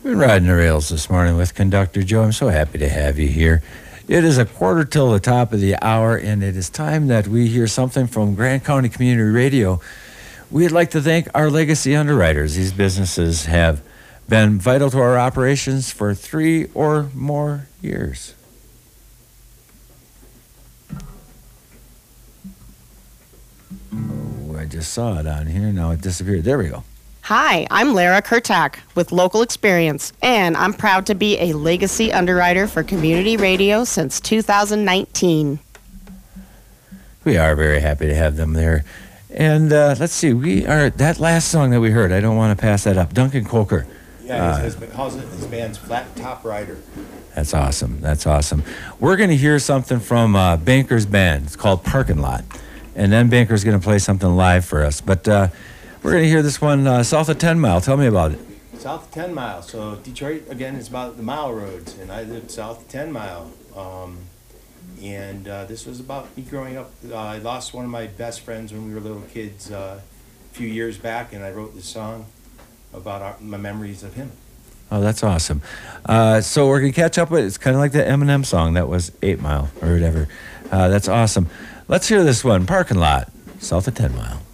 Been riding the rails this morning with Conductor Joe. I'm so happy to have you here. It is a quarter till the top of the hour, and it is time that we hear something from Grant County Community Radio. We'd like to thank our legacy underwriters. These businesses have been vital to our operations for 3 or more years. Oh, I just saw it on here. Now it disappeared. There we go. Hi, I'm Lara Kurtak with Local Experience, and I'm proud to be a legacy underwriter for community radio since 2019. We are very happy to have them there. And let's see, that last song that we heard, I don't want to pass that up. Duncan Coker. Yeah, his band's Flat Top Rider. That's awesome. That's awesome. We're going to hear something from Banker's band. It's called Parking Lot. And then Banker's going to play something live for us. But we're going to hear this one south of 10 Mile. Tell me about it. South of 10 Mile. So Detroit, again, is about the mile roads. And I lived south of 10 Mile. And this was about me growing up. I lost one of my best friends when we were little kids a few years back. And I wrote this song about my memories of him. Oh, that's awesome. So we're going to catch up with it. It's kind of like the Eminem song that was 8 Mile or whatever. That's awesome. Let's hear this one, Parking Lot, south of 10 Mile.